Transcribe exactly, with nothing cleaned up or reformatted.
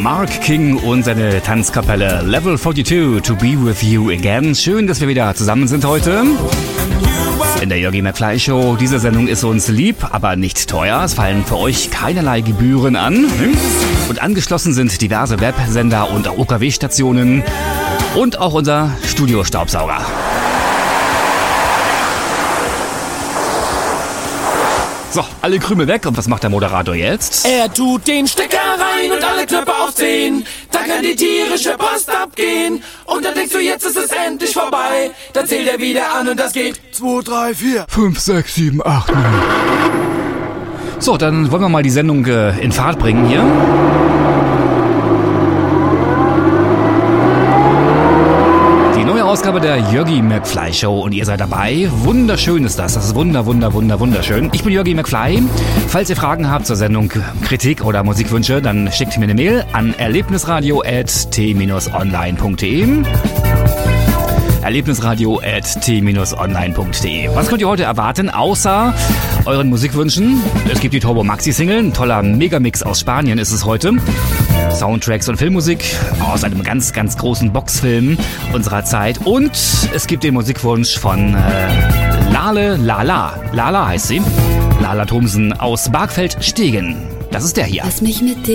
Mark King und seine Tanzkapelle Level zweiundvierzig, To Be With You Again. Schön, dass wir wieder zusammen sind heute in der Jörgi McFly Show. Diese Sendung ist uns lieb, aber nicht teuer. Es fallen für euch keinerlei Gebühren an. Und angeschlossen sind diverse Websender und O K W-Stationen und auch unser Studiostaubsauger. So, alle Krümel weg. Und was macht der Moderator jetzt? Er tut den Stecker rein und alle Knöpfe aufziehen. Dann kann die tierische Post abgehen. Und dann denkst du, jetzt ist es endlich vorbei. Dann zählt er wieder an und das geht. zwei, drei, vier, fünf, sechs, sieben, acht, neun. So, dann wollen wir mal die Sendung äh, in Fahrt bringen hier. Ausgabe der Jörgi McFly Show und ihr seid dabei. Wunderschön ist das. Das ist wunder, wunder, wunder, wunderschön. Ich bin Jörgi McFly. Falls ihr Fragen habt zur Sendung, Kritik oder Musikwünsche, dann schickt mir eine Mail an erlebnisradio at t online punkt de. erlebnisradio at t online punkt de. Was könnt ihr heute erwarten, außer euren Musikwünschen? Es gibt die Turbo Maxi Single, ein toller Megamix aus Spanien ist es heute. Soundtracks und Filmmusik aus einem ganz, ganz großen Boxfilm unserer Zeit. Und es gibt den Musikwunsch von äh, Lale Lala. Lala heißt sie. Lala Thomsen aus Bargfeld-Stegen. Das ist der hier. Lass mich mit dir